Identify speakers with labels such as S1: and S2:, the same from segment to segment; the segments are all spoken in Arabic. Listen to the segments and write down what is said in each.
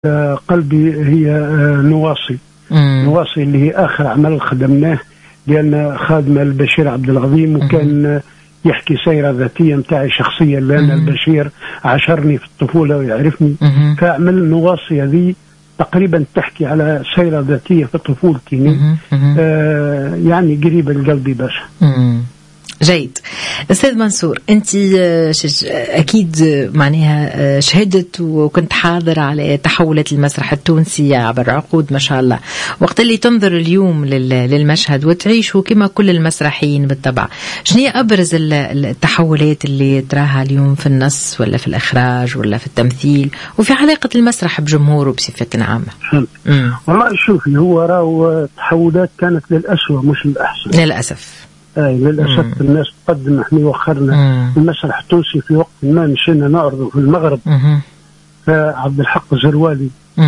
S1: قلبي هي نواصي. نواصي اللي هي آخر عمل خدمناه، لأن خادم البشير عبد العظيم، وكان يحكي سيرة ذاتية متاعي شخصيا، لأن البشير عاشرني في الطفولة ويعرفني. فعمل نواصي هذه تقريبا تحكي على سيرة ذاتية في طفولتي، يعني قريبة لقلبي باشا.
S2: جيد. أستاذ منصور، أنت أكيد معناها شهدت وكنت حاضر على تحولات المسرح التونسي عبر عقود ما شاء الله. وقت اللي تنظر اليوم للمشهد وتعيشه كما كل المسرحيين بالطبع، شنو هي أبرز التحولات اللي تراها اليوم في النص ولا في الإخراج ولا في التمثيل وفي علاقة المسرح بجمهوره بصفة عامة؟
S1: والله شوفي، هو راهو تحولات كانت للأسوأ مش للأحسن للأسف. للأسف الناس تقدم، احنا وخرنا المسرح التونسي في وقت ما مشينا نعرضه في المغرب. فعبد الحق زروالي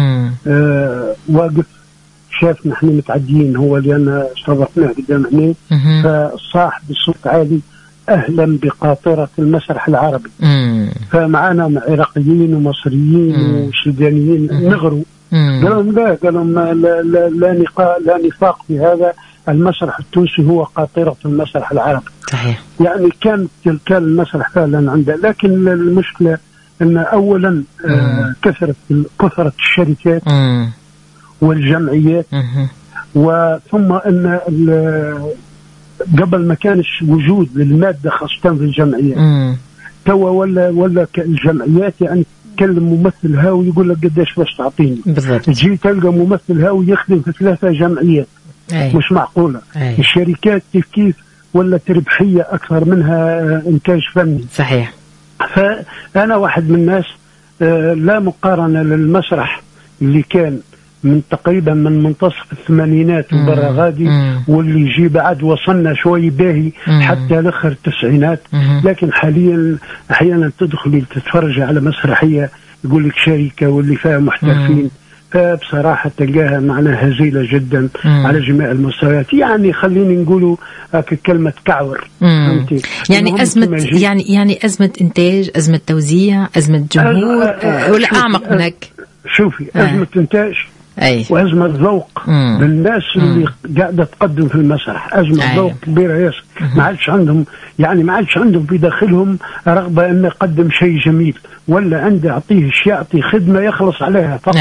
S1: واقف شافنا احنا متعديين، هو اللي انا استضفناه قدام هنا، فصاح بصوت عالي اهلا بقاطرة المسرح العربي. فمعنا عراقيين ومصريين وسودانيين نغروا، قال لهم لا نفاق في هذا، المسرح التونسي هو قاطرة المسرح العربي.
S2: صحيح.
S1: يعني كان المسرح فعلا عنده، لكن المشكلة أن أولا كثرت الشركات والجمعيات، وثم أن قبل ما كانش وجود للمادة خاصة في الجمعيات. توا ولا الجمعيات يعني تكلم ممثل هاوي يقول لك قديش باش تعطيني. تجي تلقى ممثل هاوي يخدم في 3 جمعيات. مش معقولة. الشركات كيف ولا ربحية أكثر منها إنتاج فني.
S2: صحيح.
S1: فأنا واحد من الناس لا مقارنة للمسرح اللي كان من تقريبا من منتصف الثمانينات وبرا غادي، واللي يجي بعد وصلنا شوي باهي حتى لآخر التسعينات. لكن حاليا أحيانا تدخلي تتفرج على مسرحية يقول لك شركة واللي فيها محترفين، فبصراحة تلقاها معناها هزيلة جدا على جميع المستويات. يعني خليني نقولوا كلمة كعور.
S2: يعني أزمة، يعني أزمة إنتاج، أزمة توزيع، أزمة جمهور، ولا أعمق منك؟
S1: شوفي، أزمة إنتاج وأزمة ذوق للناس اللي قاعدة تقدم في المسرح. أزمة ذوق كبيرة ياسر. ما عادش عندهم في داخلهم رغبة أن يقدم شيء جميل، ولا عنده يعطيه يعطي خدمة يخلص عليها فقط.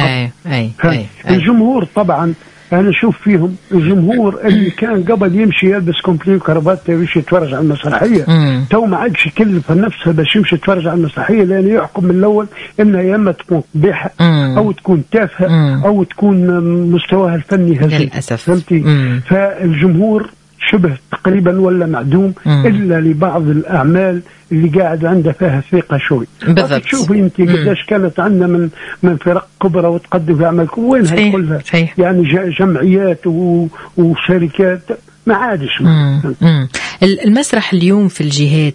S1: الجمهور طبعا أنا أشوف فيهم الجمهور اللي كان قبل يمشي يلبس كومبلين كرافات باش يتفرج على المسرحية، تو ما عادش يكلف نفسه باش يمشي يتفرج على المسرحية، لأنه يحكم من الأول إنها يا إما تكون قبيحة أو تكون تافهة أو تكون مستواها الفني هزيل
S2: للأسف.
S1: فهمتي؟ فالجمهور شبه تقريبا ولا معدوم، إلا لبعض الأعمال اللي قاعد عنده فيها ثقة شوي.
S2: بالضبط.
S1: شوفي أنت قديش كانت عندنا من فرق كبرى وتقدم في أعمال وينها كلها؟ يعني جمعيات وشركات ما عادش.
S2: المسرح اليوم في الجهات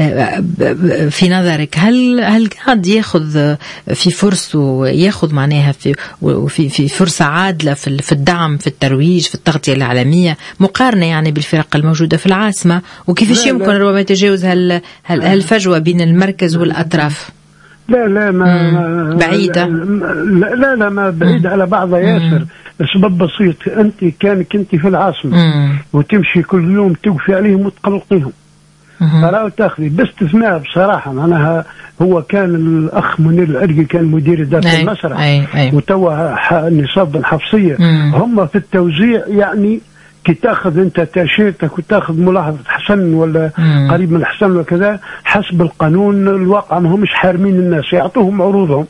S2: في نظرك هل قاعد ياخذ في فرصه، ياخذ معناها في فرصة عادلة في الدعم، في الترويج، في التغطية العالمية، مقارنة يعني بالفرق الموجودة في العاصمة؟ وكيفاش يمكن ربما يتجاوز هالفجوة بين المركز والأطراف؟
S1: لا ما
S2: بعيدة.
S1: لا ما بعيدة على بعضها ياسر. سبب بسيط، كنت في العاصمة وتمشي كل يوم توفي عليهم وتقلقيهم، فلا تاخذي باستثناء بصراحة. معناها هو كان الأخ منير العرقي كان مدير إدارة المسرح، وتوا نصاب الحفصية. هم في التوزيع يعني كي تاخذ انت تاشيرتك وتاخذ ملاحظة حسن ولا قريب من الحسن وكذا حسب القانون الواقع، ما همش حارمين الناس، يعطوهم عروضهم.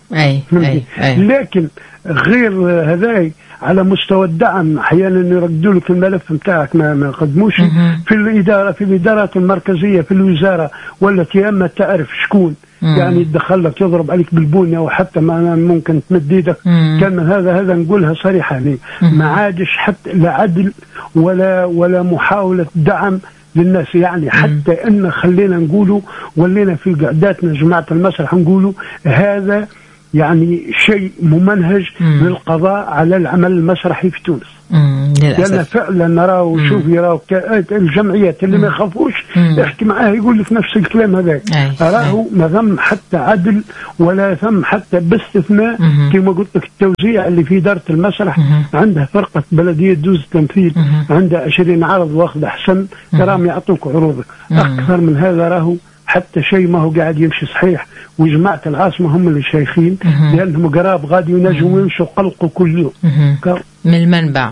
S1: لكن غير هذاي على مستوى الدعم احيانا يردوا لك الملف نتاعك ما قدموش في الادارات المركزيه في الوزاره، ولا اما تعرف شكون يعني يدخل لك يضرب عليك بالبنيه، وحتى ما ممكن تمد ايدك. كان من هذا نقولها صريحه يعني ما عادش حتى لا عدل ولا محاوله دعم للناس. يعني حتى ان خلينا نقولوا ولينا في قعداتنا جماعه المسرح نقولوا هذا يعني شيء ممنهج للقضاء على العمل المسرحي في تونس. لأن فعلا نراه وشوف يراه الجمعيات اللي ما يخافوش يحكي معاه يقول لك نفس الكلام هذا. أراه ما ثم حتى عدل ولا ثم حتى باستثناء كما قلت لك التوزيع اللي في إدارة المسرح عندها فرقة بلدية دوز التمثيل عندها 20 عرض واخذ أحسن تراهم يعطوك عروضك. أكثر من هذا راهو حتى شيء ما هو قاعد يمشي صحيح. وجماعة العاصمة هم اللي شايخين لأنهم قراب غادي ينجموا يمشوا قلقوا كل يوم
S2: من المنبع.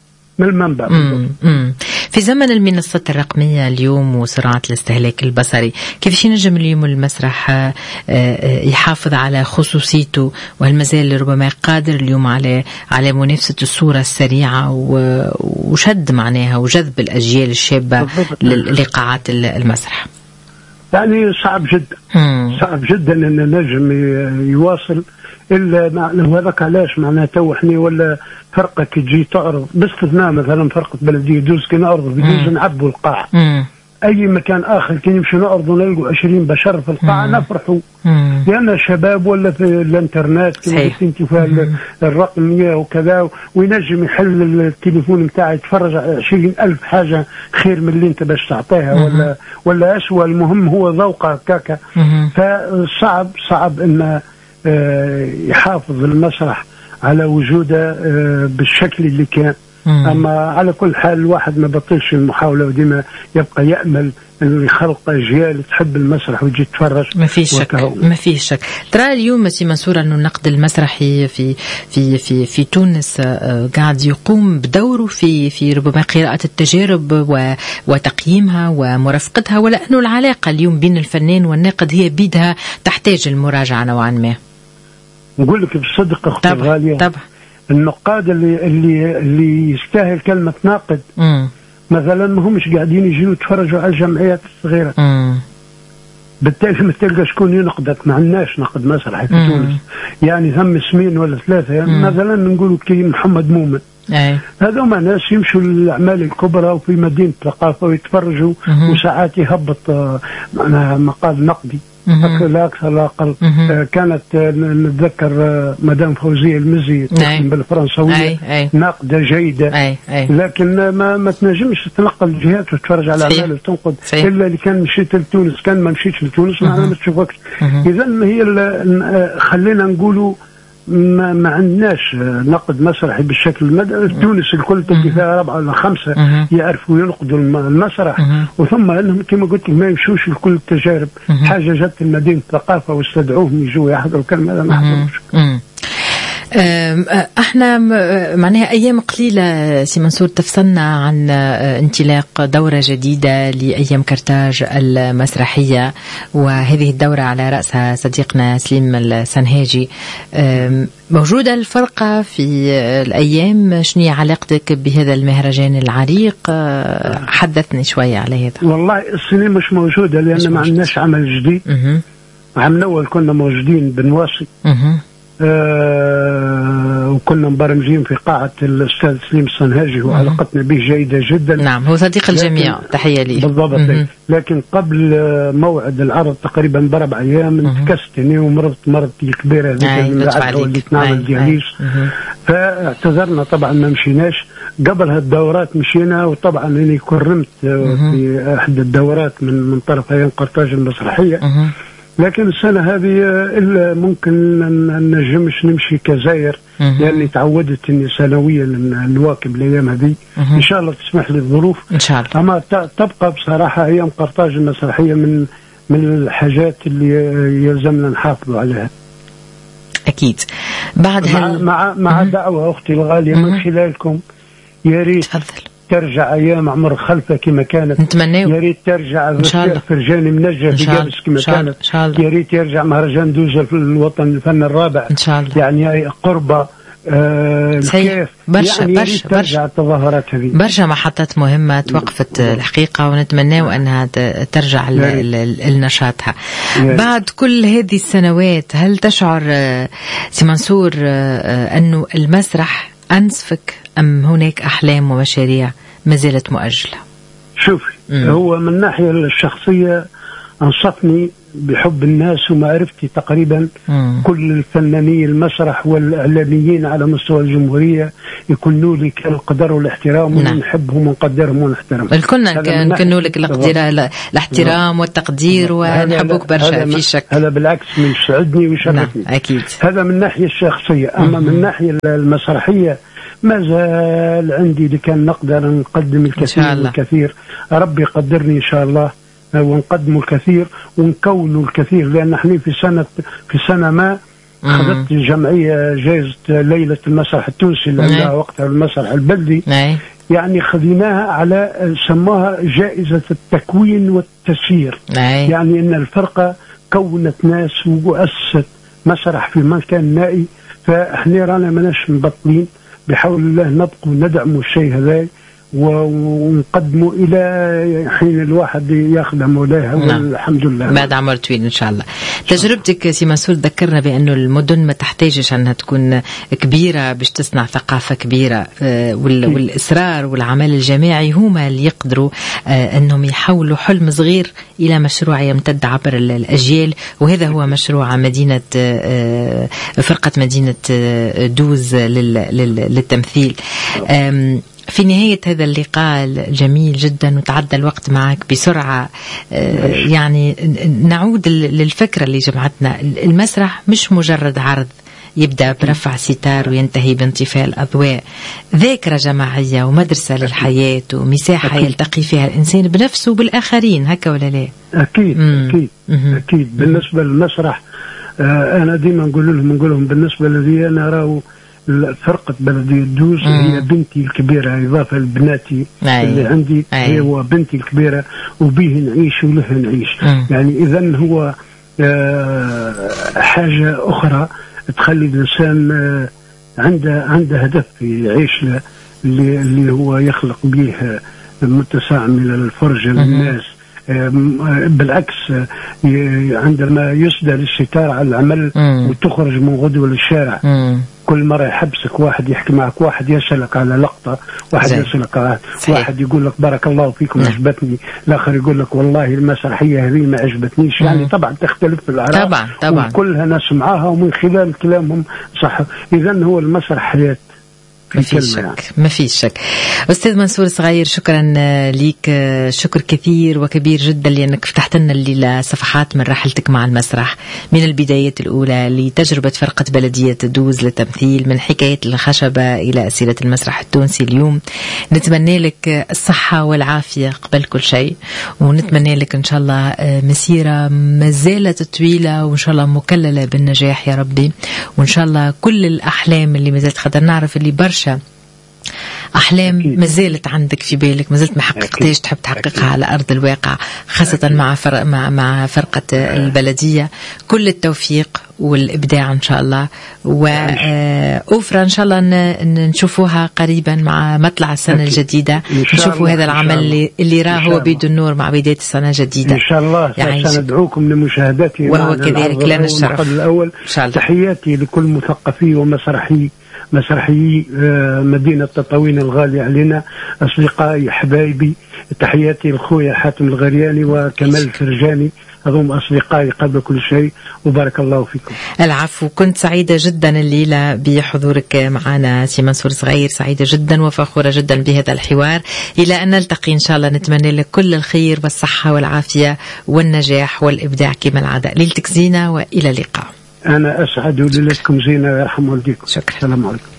S2: في زمن المنصات الرقمية اليوم وسرعة الاستهلاك البصري، كيف ينجم اليوم المسرح يحافظ على خصوصيته والمازال ربما قادر اليوم على منافسة الصورة السريعة وشد معناها وجذب الأجيال الشابة لقاعات المسرح؟
S1: يعني صعب جدا أن النجم يواصل إلا لو هذاك. علاش معناها توحني ولا فرقة كي تجي تعرض باستثناء مثلا فرقة بلدية دوز كي نعرض بدوز نعبوا القاعة. أي مكان آخر كي نمشي نعرضوا نلقوا 20 بشر في القاعة نفرحوا لأن شباب ولا في الانترنت كما قلت انت في الرقمية وكذا وينجم يحل التليفون متاعه يتفرج على 20,000 حاجة خير من اللي انت باش تعطيها ولا أسوأ. المهم هو ذوقه كاكا. فصعب أن يحافظ المسرح على وجوده بالشكل اللي كان. أما على كل حال الواحد ما بطلش المحاولة وديما يبقى يأمل أنه يخلق أجيال تحب المسرح ويجي تتفرج.
S2: ما فيش شك. ترى اليوم سي منصور أنه النقد المسرحي في تونس قاعد يقوم بدوره في ربما قراءة التجارب وتقييمها ومرافقتها، ولا أنه العلاقة اليوم بين الفنان والناقد هي بيدها تحتاج المراجعة نوعا ما؟
S1: نقول لك بصدق أختي الغالية طبعا النقاد اللي يستاهل كلمة ناقد مثلا ما همش قاعدين يجيوا يتفرجوا على الجمعيات الصغيرة. بالتالي ما تلقى شكون ينقدك. ما عندناش نقد مسرحي في تونس يعني ثم اسمين ولا ثلاثة يعني مثلا نقولوا كي محمد مومن هذوما ناس يمشوا للأعمال الكبرى وفي مدينة الثقافة ويتفرجوا وساعات يهبط معناها مقال نقدي لا أكثر لا أقل. كانت نتذكر مدام فوزية المزي بالفرنسوية ناقدة جيدة لكن ما تنجمش تنقل الجهات وتتفرج على أعمال وتنقد إلا اللي كان مشيت لتونس. كان ما مشيتش لتونس معنا ما تشوفكش. إذا هي خلينا نقولوا ما عندناش نقد مسرحي بالشكل تونس الكل تلقي فيها 4 ولا 5 يعرفوا ينقدوا المسرح وثم انهم كما قلت ما يمشوش لكل التجارب. حاجه جت المدينه الثقافه واستدعوهم يجوا يحضروا الكلام هذا ما حضروش. احنا معناها ايام قليله سي منصور تفصلنا عن انطلاق دوره جديده لايام كرتاج المسرحيه، وهذه الدوره على راسها صديقنا سليم السنهاجي. موجوده الفرقه في الايام، شنو علاقتك بهذا المهرجان العريق؟ حدثني شويه على هذا. والله السنه مش موجوده لان ما عندناش عمل جديد. عام الاول كنا موجودين بنواصي وكنا مبرمجين في قاعة الأستاذ سليم السنهاجي وعلاقتنا به جيدة جدا.
S2: نعم هو صديق الجميع، تحية لي.
S1: بالضبط. لكن قبل موعد العرض تقريبا ب4 أيام انتكستني ومرضت مرضتي كبيرة اللي تنعمل دياليز فاعتذرنا طبعا ما مشيناش. قبل هالدورات مشينا وطبعا اني كرمت في احدى الدورات من طرف ايام قرطاج المسرحية. لكن السنة هذه إلا ممكن نجمش نمشي كزاير لأني تعودت إني سنويا نواكب الأيام هذه. إن شاء الله تسمح لي الظروف
S2: إن شاء الله.
S1: أما تبقى بصراحة أيام قرطاج المسرحية من الحاجات اللي يلزمنا نحافظ عليها.
S2: أكيد. بعد
S1: مع دعوة أختي الغالية من خلالكم يا ريت ترجع أيام عمر خلفة كما كانت.
S2: نتمنى.
S1: يا ريت ترجع فرجاني منجه بجابس كما كانت. يا ريت يرجع مهرجان دوزة في الوطن الفن الرابع.
S2: إن شاء الله.
S1: يعني قربة
S2: كيف
S1: يعني ترجع التظاهرات هذه.
S2: برشا محطات مهمة توقفت الحقيقة ونتمنى أنها ترجع لنشاطها. بعد كل هذه السنوات هل تشعر سي منصور أنه المسرح أنسفك أم هناك أحلام ومشاريع ما زالت مؤجلة؟
S1: شوفي هو من الناحية الشخصية أنصفني بحب الناس ومعرفتي تقريبا كل الفنانين المسرح والإعلاميين على مستوى الجمهورية يكونوا لي القدر والاحترام، ونحبهم ونقدرهم ونحترمهم.
S2: الكلنا نكونوا لك الاحترام والتقدير ونحبوك برشا في شك.
S1: هذا بالعكس يسعدني ويشرفني.
S2: أكيد.
S1: هذا من الناحية الشخصية. أما من الناحية المسرحية ما زال عندي اللي كان نقدر نقدم الكثير والكثير. ربي يقدرني إن شاء الله ونقدموا الكثير ونكونوا الكثير، لأن احنا في سنة ما أخذت الجمعية جائزة ليلة المسرح التونسي اللي عندها وقتها المسرح البلدي. يعني خذيناها على سموها جائزة التكوين والتسيير. يعني إن الفرقة كونت ناس وأسست مسرح في مكان نائي، فاحنا رانا ماناش مبطلين بحول الله، نبقوا ندعموا الشيء هذا ونقدموا إلى حين الواحد ياخذ مولاها. والحمد لله
S2: بعد عمر طويل إن شاء الله. تجربتك سي منصور ذكرنا بأنه المدن ما تحتاجش أنها تكون كبيرة باش تصنع ثقافة كبيرة، والإصرار والعمل الجماعي هما اللي يقدروا أنهم يحولوا حلم صغير إلى مشروع يمتد عبر الأجيال. وهذا هو مشروع مدينة فرقة مدينة دوز للتمثيل. في نهاية هذا اللقاء الجميل جدا وتعدى الوقت معك بسرعة، يعني نعود للفكرة اللي جمعتنا. المسرح مش مجرد عرض يبدأ برفع ستار وينتهي بانطفاء الأضواء، ذاكرة جماعية ومدرسة للحياة ومساحة يلتقي فيها الإنسان بنفسه وبالآخرين. هكا ولا لا؟
S1: أكيد. أكيد. بالنسبة للمسرح أنا ديما نقول لهم بالنسبة لي أنا راهو فرقة بلدية دوز هي بنتي الكبيرة، إضافة لبناتي اللي عندي. هو بنتي الكبيرة وبيه نعيش وله نعيش. يعني إذن هو حاجة أخرى تخلي الإنسان عنده هدف يعيش اللي هو يخلق به متسع من الفرجة للناس. بالعكس عندما يسدل الستار على العمل وتخرج من غدوة للشارع، كل مرة يحبسك واحد يحكي معك، واحد يسألك على لقطة، واحد يسألك على واحد يقول لك بارك الله فيكم عجبتني، الآخر يقول لك والله المسرحية هذه ما عجبتنيش. يعني طبعا تختلف في الآراء طبعا كلها ناس معاها ومن خلال كلامهم صح. إذن هو المسرح حياة.
S2: ما فيش شك. أستاذ منصور صغير، شكرا ليك، شكر كثير وكبير جدا لأنك فتحت لنا الليلة صفحات من رحلتك مع المسرح، من البدايات الأولى لتجربة فرقة بلدية دوز للتمثيل، من حكاية الخشبة إلى أسيرة المسرح التونسي اليوم. نتمنى لك الصحة والعافية قبل كل شيء، ونتمنى لك إن شاء الله مسيرة ما زالت طويلة وإن شاء الله مكللة بالنجاح يا ربي. وإن شاء الله كل الأحلام اللي ما زالت خدر نعرف اللي برشا أحلام ما زالت عندك في بالك ما زلت ما حققتهاش تحب تحققها على أرض الواقع، خاصة مع فرقة البلدية. كل التوفيق والإبداع إن شاء الله، وأوفرا إن شاء الله نشوفوها قريبا مع مطلع السنة الجديدة. نشوفوا هذا العمل اللي راه هو بيد النور مع بداية السنة الجديدة
S1: إن شاء الله. يعني سندعوكم لمشاهدتي
S2: وهو كذلك لنا الشرف.
S1: الأول تحياتي لكل مثقفي ومسرحي مدينة تطاوين الغالية علينا، أصدقائي حبايبي، تحياتي لأخويا حاتم الغرياني وكمال الفرجاني، هم أصدقائي قبل كل شيء، وبارك الله فيكم.
S2: العفو. كنت سعيدة جدا الليلة بحضورك معنا سي منصور صغير، سعيدة جدا وفخورة جدا بهذا الحوار. إلى أن نلتقي إن شاء الله، نتمنى لك كل الخير والصحة والعافية والنجاح والإبداع كما العادة. ليلتك زينة وإلى اللقاء.
S1: أنا أسعد وليلتكم زينة، يرحم والديكم.
S2: شكرا.
S1: السلام عليكم.